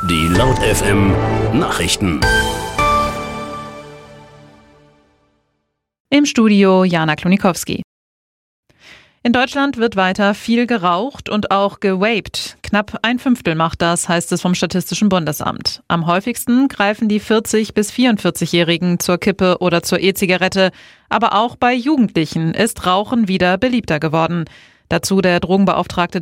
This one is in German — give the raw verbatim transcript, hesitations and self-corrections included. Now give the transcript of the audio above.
Die Laut F M Nachrichten. Im Studio Jana Klonikowski. In Deutschland wird weiter viel geraucht und auch gewaped. Knapp ein Fünftel macht das, heißt es vom Statistischen Bundesamt. Am häufigsten greifen die vierzig- bis vierundvierzig-Jährigen zur Kippe oder zur E-Zigarette. Aber auch bei Jugendlichen ist Rauchen wieder beliebter geworden. Dazu der Drogenbeauftragte